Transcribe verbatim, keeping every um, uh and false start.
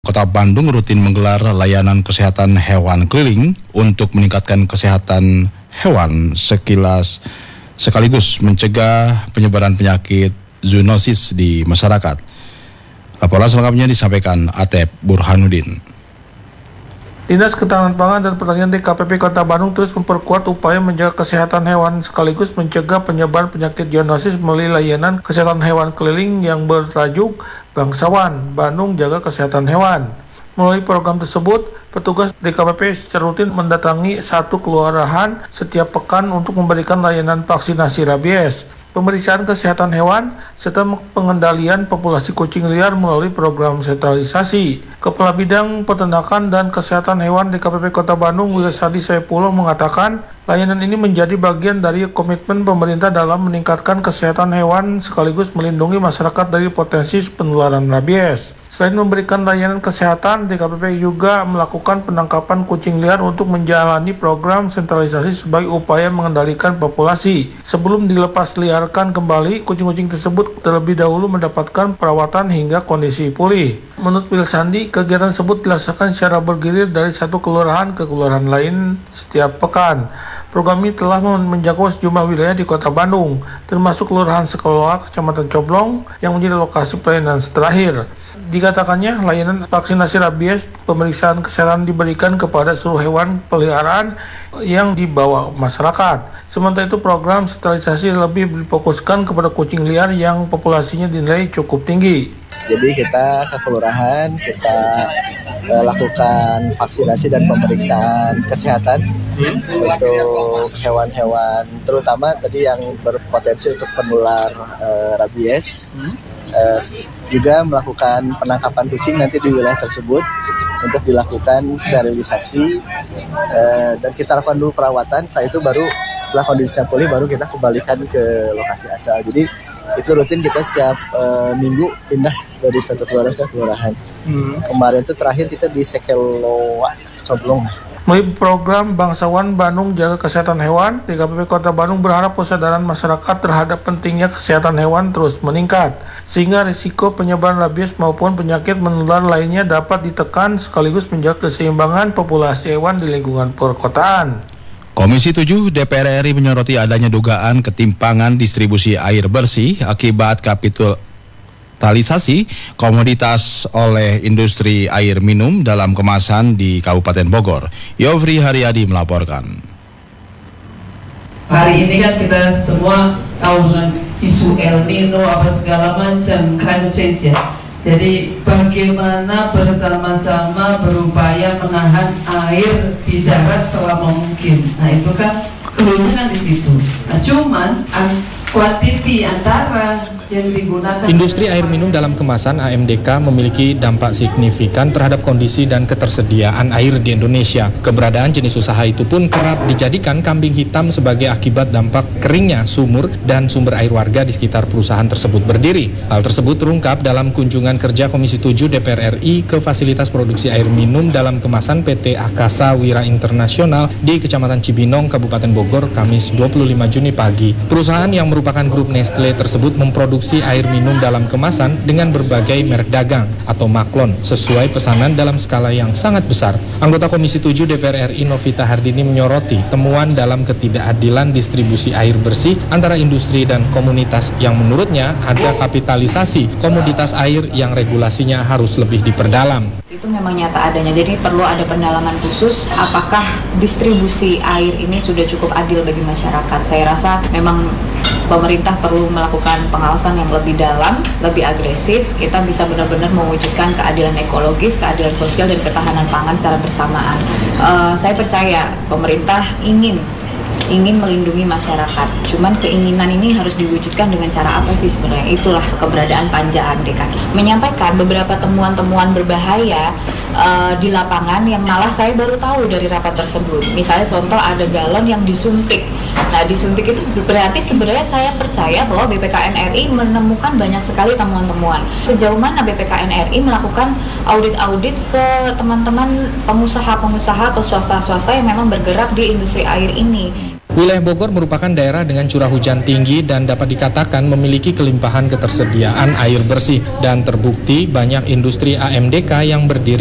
Kota Bandung rutin menggelar layanan kesehatan hewan keliling untuk meningkatkan kesehatan hewan sekilas sekaligus mencegah penyebaran penyakit zoonosis di masyarakat. Laporan selengkapnya disampaikan Atep Burhanuddin. Dinas Ketahanan Pangan dan Pertanian D K P P Kota Bandung terus memperkuat upaya menjaga kesehatan hewan sekaligus mencegah penyebaran penyakit zoonosis melalui layanan kesehatan hewan keliling yang bertajuk Bangsawan Bandung Jaga Kesehatan Hewan. Melalui program tersebut, petugas D K P P secara rutin mendatangi satu kelurahan setiap pekan untuk memberikan layanan vaksinasi rabies, pemeriksaan kesehatan hewan, serta pengendalian populasi kucing liar melalui program sterilisasi. Kepala Bidang Peternakan dan Kesehatan Hewan D K P P Kota Bandung, Wilasadi Saipullah mengatakan, layanan ini menjadi bagian dari komitmen pemerintah dalam meningkatkan kesehatan hewan sekaligus melindungi masyarakat dari potensi penularan rabies. Selain memberikan layanan kesehatan, D K P P juga melakukan penangkapan kucing liar untuk menjalani program sentralisasi sebagai upaya mengendalikan populasi. Sebelum dilepas liarkan kembali, kucing-kucing tersebut terlebih dahulu mendapatkan perawatan hingga kondisi pulih. Menurut Wilasadi, kegiatan tersebut dilaksanakan secara bergilir dari satu kelurahan ke kelurahan lain setiap pekan. Program ini telah menjangkau sejumlah wilayah di Kota Bandung, termasuk Kelurahan Sekolah, Kecamatan Coblong, yang menjadi lokasi pelayanan terakhir. Dikatakannya, layanan vaksinasi rabies, pemeriksaan kesehatan diberikan kepada seluruh hewan peliharaan yang dibawa masyarakat. Sementara itu, program sterilisasi lebih difokuskan kepada kucing liar yang populasinya dinilai cukup tinggi. Jadi kita ke kelurahan, kita uh, lakukan vaksinasi dan pemeriksaan kesehatan hmm. untuk hewan-hewan, terutama tadi yang berpotensi untuk penular uh, rabies. Hmm. Uh, juga melakukan penangkapan kucing nanti di wilayah tersebut untuk dilakukan sterilisasi uh, dan kita lakukan dulu perawatan. Setelah itu baru setelah kondisinya pulih baru kita kembalikan ke lokasi asal. Jadi itu rutin kita setiap uh, minggu pindah dari satu kelurahan ke kelurahan. Hmm. Kemarin itu terakhir kita di Sekeloa, Coblong. Melalui program Bangsawan Bandung Jaga Kesehatan Hewan, D K P P Kota Bandung berharap kesadaran masyarakat terhadap pentingnya kesehatan hewan terus meningkat, sehingga risiko penyebaran rabies maupun penyakit menular lainnya dapat ditekan sekaligus menjaga keseimbangan populasi hewan di lingkungan perkotaan. Komisi tujuh D P R R I menyoroti adanya dugaan ketimpangan distribusi air bersih akibat kapitalisasi komoditas oleh industri air minum dalam kemasan di Kabupaten Bogor. Yofri Haryadi melaporkan. Hari ini kan kita semua tahu dengan isu El Nino apa segala macam climate change ya. Jadi bagaimana bersama-sama berupaya menahan air di darat selama mungkin. Nah itu kan clue-nya kan di situ. Nah cuman quantity antara yang digunakan. Industri air minum dalam kemasan A M D K memiliki dampak signifikan terhadap kondisi dan ketersediaan air di Indonesia. Keberadaan jenis usaha itu pun kerap dijadikan kambing hitam sebagai akibat dampak keringnya sumur dan sumber air warga di sekitar perusahaan tersebut berdiri. Hal tersebut terungkap dalam kunjungan kerja Komisi tujuh D P R R I ke fasilitas produksi air minum dalam kemasan P T Akasa Wira Internasional di Kecamatan Cibinong, Kabupaten Bogor, Kamis dua puluh lima Juni pagi. Perusahaan yang merupakan grup Nestle tersebut memproduksi air minum dalam kemasan dengan berbagai merek dagang atau maklon sesuai pesanan dalam skala yang sangat besar. Anggota Komisi tujuh D P R R I Novita Hardini menyoroti temuan dalam ketidakadilan distribusi air bersih antara industri dan komunitas yang menurutnya ada kapitalisasi komoditas air yang regulasinya harus lebih diperdalam. Itu memang nyata adanya, jadi perlu ada pendalaman khusus apakah distribusi air ini sudah cukup adil bagi masyarakat. Saya rasa memang pemerintah perlu melakukan pengawasan yang lebih dalam, lebih agresif. Kita bisa benar-benar mewujudkan keadilan ekologis, keadilan sosial, dan ketahanan pangan secara bersamaan. Uh, saya percaya pemerintah ingin ingin melindungi masyarakat. Cuman keinginan ini harus diwujudkan dengan cara apa sih sebenarnya? Itulah keberadaan Panja A M D K. Menyampaikan beberapa temuan-temuan berbahaya uh, di lapangan yang malah saya baru tahu dari rapat tersebut. Misalnya contoh ada galon yang disuntik. Nah disuntik itu berarti sebenarnya saya percaya bahwa B P K N R I menemukan banyak sekali temuan-temuan. Sejauh mana B P K N R I melakukan audit-audit ke teman-teman pengusaha-pengusaha atau swasta-swasta yang memang bergerak di industri air ini. Wilayah Bogor merupakan daerah dengan curah hujan tinggi dan dapat dikatakan memiliki kelimpahan ketersediaan air bersih dan terbukti banyak industri A M D K yang berdiri